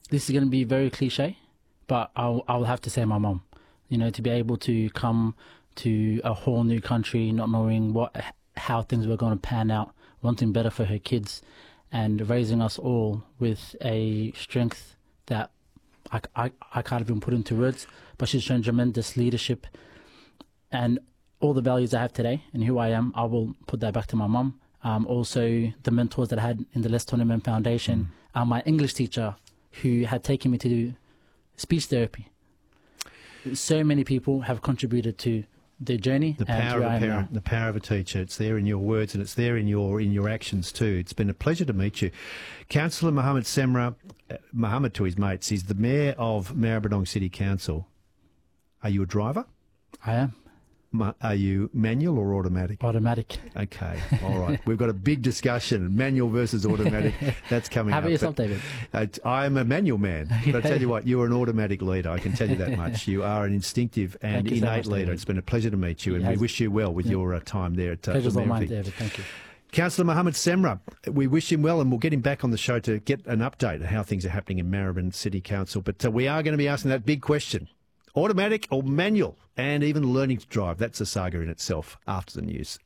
this is going to be very cliche, but I'll have to say my mum. You know, to be able to come to a whole new country, not knowing how things were going to pan out, wanting better for her kids, and raising us all with a strength that I can't even put into words, but she's shown tremendous leadership, and all the values I have today and who I am, I will put that back to my mum. Also, the mentors that I had in the Les Tournement Foundation, my English teacher who had taken me to do speech therapy. So many people have contributed to the journey. The power of a parent, the power of a teacher. It's there in your words and it's there in your actions too. It's been a pleasure to meet you. Councillor Mohammed Semrah, Mohammed to his mates, he's the Mayor of Maribyrnong City Council. Are you a driver? I am. Are you manual or automatic? Automatic. Okay, all right. We've got a big discussion, manual versus automatic. That's coming up. How about yourself, David? I am a manual man, but I tell you what, you're an automatic leader. I can tell you that much. You are an instinctive and innate leader. It's been a pleasure to meet you, and we wish you well with your time there at Pleasure's all mine, David. Thank you. Councillor Mohammed Semrah, we wish him well, and we'll get him back on the show to get an update on how things are happening in Maribyrnong City Council. But we are going to be asking that big question. Automatic or manual, and even learning to drive. That's a saga in itself after the news.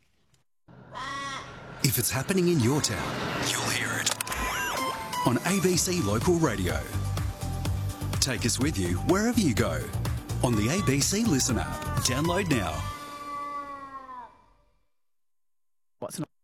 If it's happening in your town, you'll hear it on ABC Local Radio. Take us with you wherever you go on the ABC Listen app. Download now. What's not?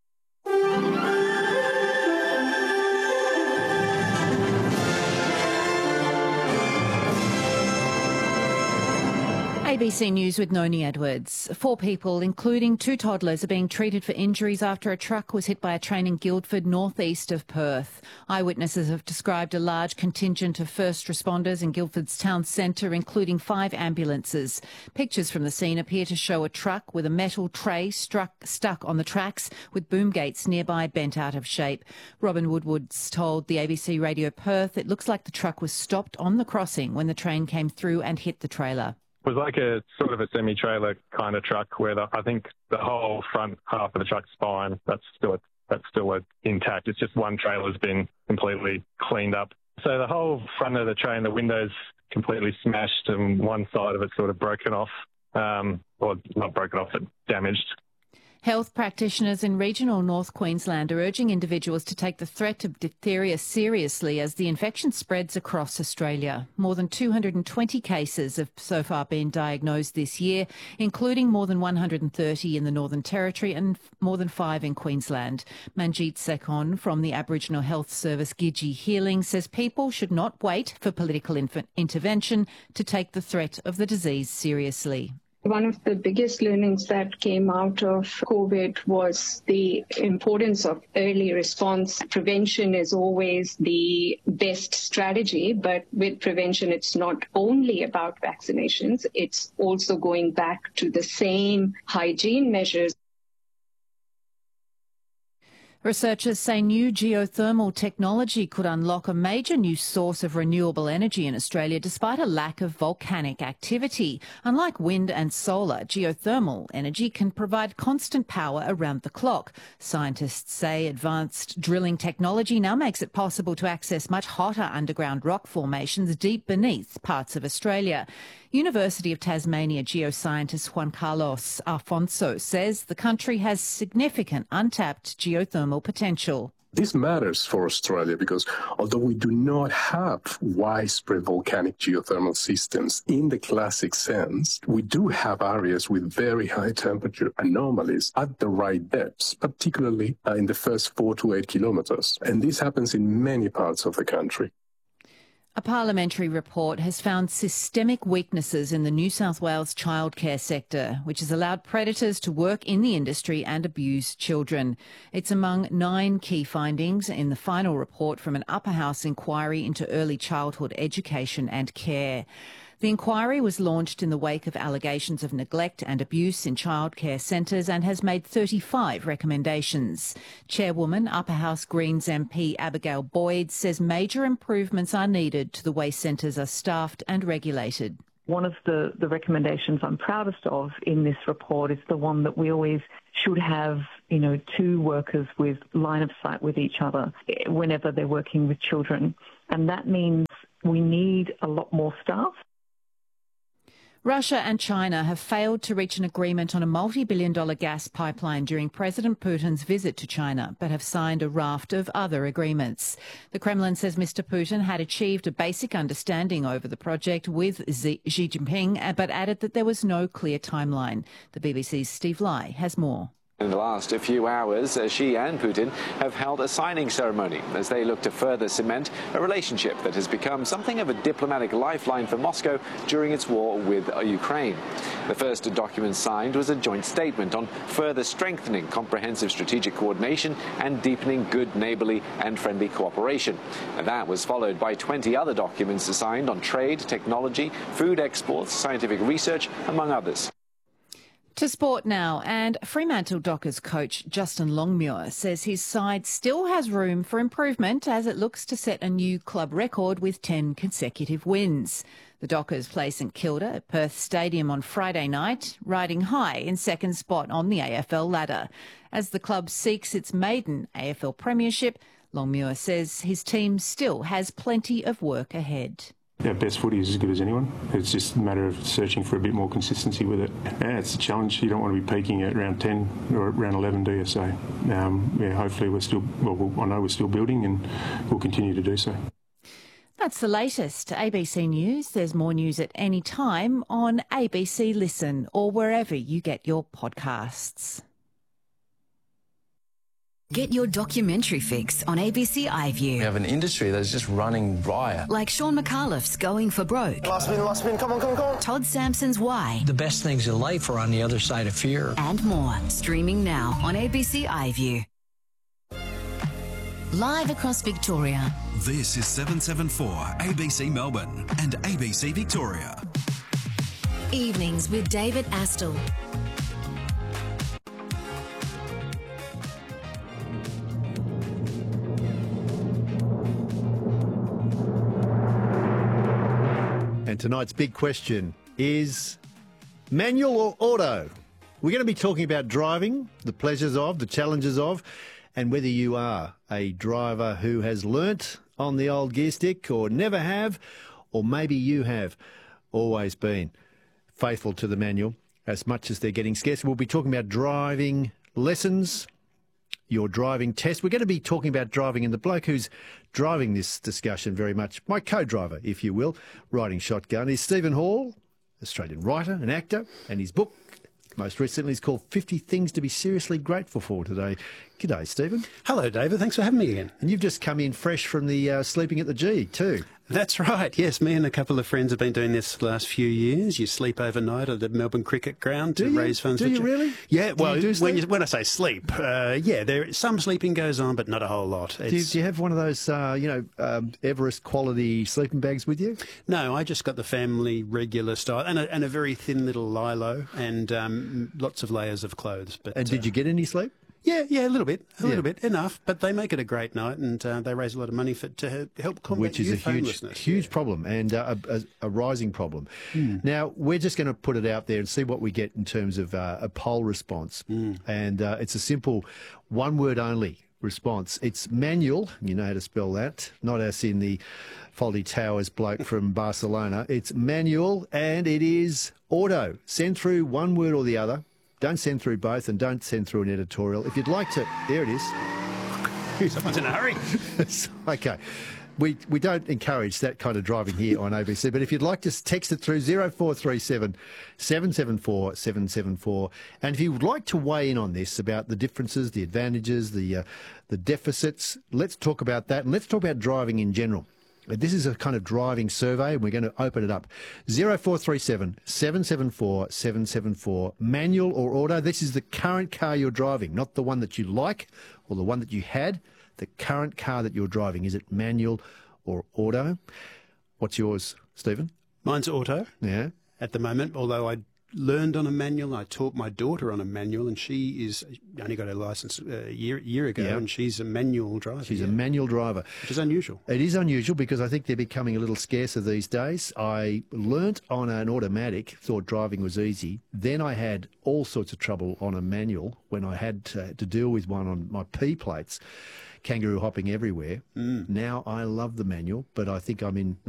ABC News with Noni Edwards. 4 people, including 2 toddlers, are being treated for injuries after a truck was hit by a train in Guildford, northeast of Perth. Eyewitnesses have described a large contingent of first responders in Guildford's town centre, including 5 ambulances. Pictures from the scene appear to show a truck with a metal tray stuck on the tracks, with boom gates nearby bent out of shape. Robin Woodward's told the ABC Radio Perth it looks like the truck was stopped on the crossing when the train came through and hit the trailer. It was like a sort of a semi-trailer kind of truck where I think the whole front half of the truck's spine, that's still intact. It's just one trailer's been completely cleaned up. So the whole front of the train, the windows completely smashed and one side of it sort of broken off, or not broken off, but damaged. Health practitioners in regional North Queensland are urging individuals to take the threat of diphtheria seriously as the infection spreads across Australia. More than 220 cases have so far been diagnosed this year, including more than 130 in the Northern Territory and more than 5 in Queensland. Manjeet Sekon from the Aboriginal Health Service Gidgee Healing says people should not wait for political intervention to take the threat of the disease seriously. One of the biggest learnings that came out of COVID was the importance of early response. Prevention is always the best strategy, but with prevention, it's not only about vaccinations, it's also going back to the same hygiene measures. Researchers say new geothermal technology could unlock a major new source of renewable energy in Australia despite a lack of volcanic activity. Unlike wind and solar, geothermal energy can provide constant power around the clock. Scientists say advanced drilling technology now makes it possible to access much hotter underground rock formations deep beneath parts of Australia. University of Tasmania geoscientist Juan Carlos Afonso says the country has significant untapped geothermal potential. This matters for Australia because although we do not have widespread volcanic geothermal systems in the classic sense, we do have areas with very high temperature anomalies at the right depths, particularly in the first 4 to 8 kilometres. And this happens in many parts of the country. A parliamentary report has found systemic weaknesses in the New South Wales childcare sector, which has allowed predators to work in the industry and abuse children. It's among 9 key findings in the final report from an upper house inquiry into early childhood education and care. The inquiry was launched in the wake of allegations of neglect and abuse in childcare centres and has made 35 recommendations. Chairwoman, Upper House Greens MP Abigail Boyd says major improvements are needed to the way centres are staffed and regulated. One of the recommendations I'm proudest of in this report is the one that we always should have, 2 workers with line of sight with each other whenever they're working with children. And that means We need a lot more staff. Russia and China have failed to reach an agreement on a multi-billion-dollar gas pipeline during President Putin's visit to China, but have signed a raft of other agreements. The Kremlin says Mr. Putin had achieved a basic understanding over the project with Xi Jinping, but added that there was no clear timeline. The BBC's Steve Lai has more. In the last few hours, Xi and Putin have held a signing ceremony as they look to further cement a relationship that has become something of a diplomatic lifeline for Moscow during its war with Ukraine. The first document signed was a joint statement on further strengthening comprehensive strategic coordination and deepening good neighbourly and friendly cooperation. And that was followed by 20 other documents signed on trade, technology, food exports, scientific research, among others. To sport now, and Fremantle Dockers coach Justin Longmuir says his side still has room for improvement as it looks to set a new club record with 10 consecutive wins. The Dockers play St Kilda at Perth Stadium on Friday night, riding high in second spot on the AFL ladder. As the club seeks its maiden AFL premiership, Longmuir says his team still has plenty of work ahead. Our best footy is as good as anyone. It's just a matter of searching for a bit more consistency with it. Yeah, it's a challenge. You don't want to be peaking at round 10 or round 11, do you? So, hopefully we're still, I know we're still building and we'll continue to do so. That's the latest ABC News. There's more news at any time on ABC Listen or wherever you get your podcasts. Get your documentary fix on ABC iView. We have an industry that's just running riot. Like Sean McAuliffe's Going for Broke. Last spin, come on. Todd Sampson's Why. The best things in life are on the other side of fear. And more. Streaming now on ABC iView. Live across Victoria. This is 774 ABC Melbourne and ABC Victoria. Evenings with David Astle. And tonight's big question is manual or auto? We're going to be talking about driving, the pleasures of, the challenges of, and whether you are a driver who has learnt on the old gear stick or never have, or maybe you have always been faithful to the manual as much as they're getting scarce. We'll be talking about driving lessons, your driving test. We're going to be talking about driving, and the bloke who's driving this discussion very much, my co-driver, if you will, riding shotgun, is Stephen Hall, Australian writer and actor, and his book, most recently, is called 50 Things to be Seriously Grateful For today. G'day, Stephen. Hello, David. Thanks for having me again. And you've just come in fresh from the sleeping at the G, too. That's right, yes. Me and a couple of friends have been doing this the last few years. You sleep overnight at the Melbourne Cricket Ground to raise funds. Do you really? Yeah, well, when I say sleep, some sleeping goes on, but not a whole lot. Do you have one of those, Everest quality sleeping bags with you? No, I just got the family regular style and a very thin little lilo and lots of layers of clothes. But and did you get any sleep? Yeah, a little bit, enough. But they make it a great night, and they raise a lot of money to help combat youth homelessness. Which is a huge problem and a rising problem. Now, we're just going to put it out there and see what we get in terms of a poll response. And it's a simple one-word only response. It's manual, you know how to spell that, not as in the Fawlty Towers bloke from Barcelona. It's manual, and it is auto. Send through one word or the other. Don't send through both, and don't send through an editorial. If you'd like to... There it is. Someone's in a hurry. Okay. We don't encourage that kind of driving here on ABC, but if you'd like to text it through 0437 774 774. And if you would like to weigh in on this about the differences, the advantages, the deficits, let's talk about that, and let's talk about driving in general. This is a kind of driving survey, and we're going to open it up. 0437 774 774. Manual or auto? This is the current car you're driving, not the one that you like or the one that you had. The current car that you're driving. Is it manual or auto? What's yours, Stephen? Mine's auto. Yeah. At the moment, although I learned on a manual. I taught my daughter on a manual, and she only got her licence a year ago, and she's a manual driver. She's a manual driver. Which is unusual. It is unusual because I think they're becoming a little scarcer these days. I learnt on an automatic, thought driving was easy. Then I had all sorts of trouble on a manual when I had to deal with one on my P plates. Kangaroo hopping everywhere. Now I love the manual, but I think I'm in